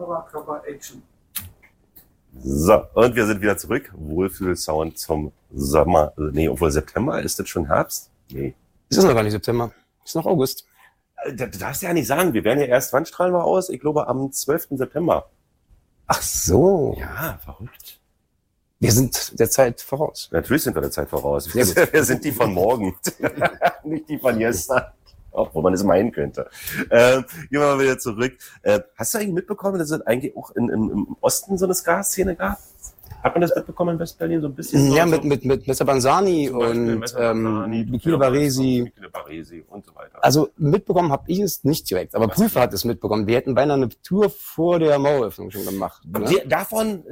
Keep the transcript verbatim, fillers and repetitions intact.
Kamera, Körper, Action. So, und wir sind wieder zurück. Wohlfühl-Sound zum Sommer. Nee, obwohl September, ist das schon Herbst? Nee. Es ist noch gar nicht September. Es ist noch August. Das darfst du ja nicht sagen. Wir werden ja erst, wann strahlen wir aus? Ich glaube am zwölften September. Ach so. Ja, verrückt. Wir sind der Zeit voraus. Natürlich sind wir der Zeit voraus. Wir, wir sind die von morgen. Nicht die von gestern. Auch wo man es meinen könnte. Ähm, gehen wir mal wieder zurück. Äh, hast du eigentlich mitbekommen, dass es eigentlich auch in, im, im Osten so eine Ska-Szene gab? Hat man das mitbekommen in West-Berlin so ein bisschen? Ja, so, mit, so? mit, mit Messer Banzani und ähm, Bikile Baresi. Baresi und so weiter. Also mitbekommen habe ich es nicht direkt, aber Was Prüfer hat es mitbekommen. Wir hätten beinahe eine Tour vor der Maueröffnung schon gemacht. Ne? Die, davon,